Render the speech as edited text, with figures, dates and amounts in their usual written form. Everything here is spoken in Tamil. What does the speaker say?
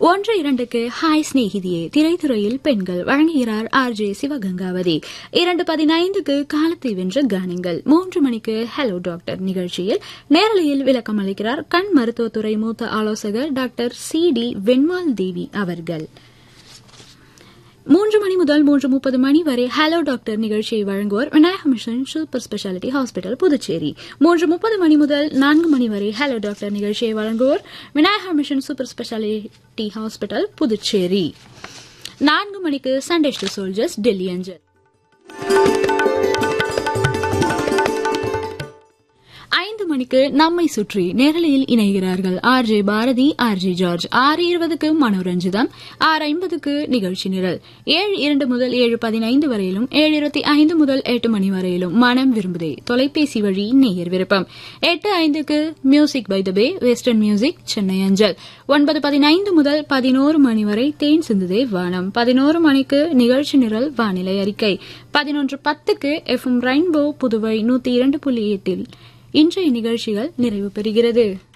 1:02க்கு ஹாய் ஸ்நேகிதியே திரைத்துறையில் பெண்கள் வழங்குகிறார் RJ சிவகங்காவதி. 2:15க்கு காலத்தை வென்ற கானங்கள். 3 மணிக்கு ஹலோ டாக்டர் நிகழ்ச்சியில் நேரலையில் விளக்கம் அளிக்கிறார் கண் மருத்துவத்துறை மூத்த ஆலோசகர் டாக்டர் CD வெண்மால் தேவி அவர்கள். 3 மணி முதல் 3:30 மணி வரை ஹலோ டாக்டர் நிகழ்ச்சியை வழங்குவோர் Vinayaka mission super speciality hospital Puducherry. 3:30 மணி முதல் 4 மணி வரை ஹலோ டாக்டர் நிகழ்ச்சியை வழங்குவோர் Vinayaka mission super speciality hospital Puducherry. 4 மணிக்கு சண்டே டு சோல்ஜர்ஸ் டெல்லி அஞ்சல். 5 மணிக்கு நம்மை சுற்றி நேரலையில் இணைகிறார்கள் RJ பாரதி, RJ ஜார்ஜ். 6:20க்கு மனோரஞ்சிதம், 6:50க்கு நிகழ்ச்சி நிரல். 7:02 முதல் 7:15 வரையிலும் 7:25 முதல் 8 மணி வரையிலும் மனம் விரும்புதே தொலைபேசி வழி நேயர் விருப்பம். 8:05க்கு music by the pay western music Chennai அஞ்சல். 9:15 முதல் 11 மணி வரை தேன் சிந்துதே வானம். 11 மணிக்கு நிகழ்ச்சி நிரல் வானிலை அறிக்கை. 11:10க்கு FM ரெயின்போ புதுவை 102.8 இன்றைய நிகழ்ச்சிகள் நிறைவு பெறுகிறது.